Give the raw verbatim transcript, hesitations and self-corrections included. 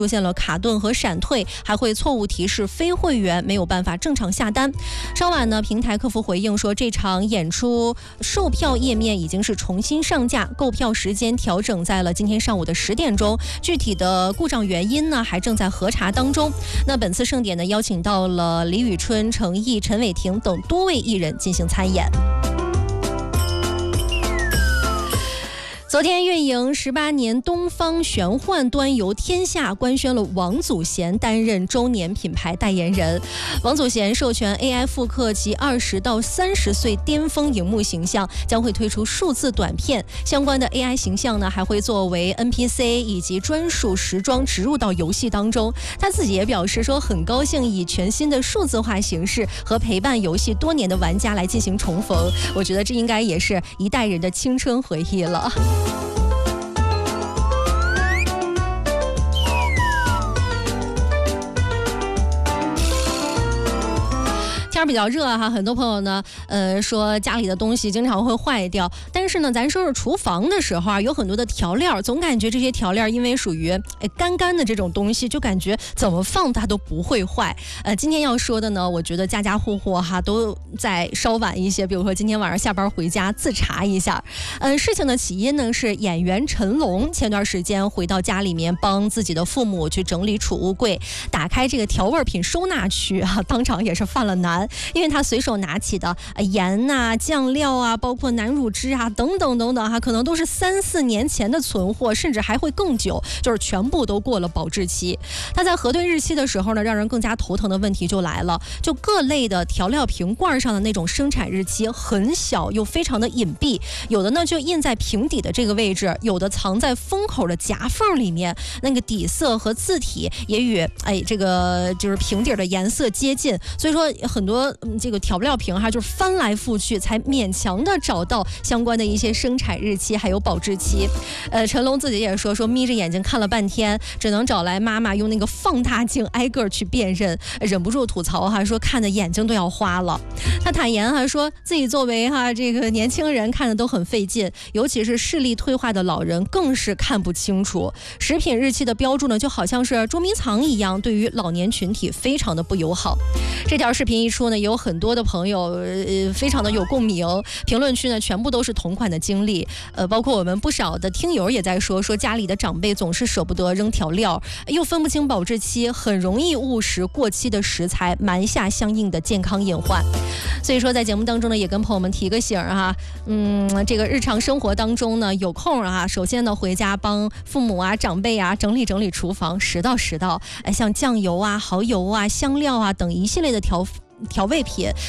出现了卡顿和闪退，还会错误提示非会员没有办法正常下单。稍晚呢，平台客服回应说，这场演出售票页面已经是重新上架，购票时间调整在了今天上午的十点钟，具体的故障原因呢还正在核查当中。那本次盛典呢，邀请到了李宇春、程毅、陈伟霆等多位艺人进行参演。昨天运营十八年东方玄幻端游天下官宣了王祖贤担任周年品牌代言人。王祖贤授权 A I 复刻其二十到三十岁巅峰荧幕形象，将会推出数字短片，相关的 A I 形象呢还会作为 N P C 以及专属时装植入到游戏当中。他自己也表示说，很高兴以全新的数字化形式和陪伴游戏多年的玩家来进行重逢。我觉得这应该也是一代人的青春回忆了。天比较热哈，很多朋友呢，呃，说家里的东西经常会坏掉，但是呢，咱收拾厨房的时候啊，有很多的调料，总感觉这些调料因为属于哎干干的这种东西，就感觉怎么放它都不会坏。呃，今天要说的呢，我觉得家家户户哈都在稍晚一些，比如说今天晚上下班回家自查一下。嗯、呃，事情的起因呢是演员陈龙前段时间回到家里面帮自己的父母去整理储物柜，打开这个调味品收纳区啊，当场也是犯了难。因为他随手拿起的盐啊、酱料啊，包括南乳汁啊等等等等哈，可能都是三四年前的存货，甚至还会更久，就是全部都过了保质期。他在核对日期的时候呢，让人更加头疼的问题就来了，就各类的调料瓶罐上的那种生产日期很小又非常的隐蔽，有的呢就印在瓶底的这个位置，有的藏在封口的夹缝里面，那个底色和字体也与哎这个就是瓶底的颜色接近，所以说很多。嗯、这个调料瓶哈，就是翻来覆去才勉强的找到相关的一些生产日期还有保质期。呃，陈龙自己也说说眯着眼睛看了半天，只能找来妈妈用那个放大镜挨个去辨认，忍不住吐槽哈，说看的眼睛都要花了。他坦言哈，说自己作为哈这个年轻人看的都很费劲，尤其是视力退化的老人更是看不清楚。食品日期的标注呢，就好像是捉迷藏一样，对于老年群体非常的不友好。这条视频一出呢，有很多的朋友呃非常的有共鸣，评论区呢全部都是同款的经历，呃，包括我们不少的听友也在说，说家里的长辈总是舍不得扔调料，又分不清保质期，很容易误食过期的食材，埋下相应的健康隐患。所以说在节目当中呢，也跟朋友们提个醒哈，嗯，这个日常生活当中呢，有空啊，首先呢回家帮父母啊、长辈啊整理整理厨房，拾到拾到，哎，像酱油啊、蚝油啊、香料啊等一系列的调调味品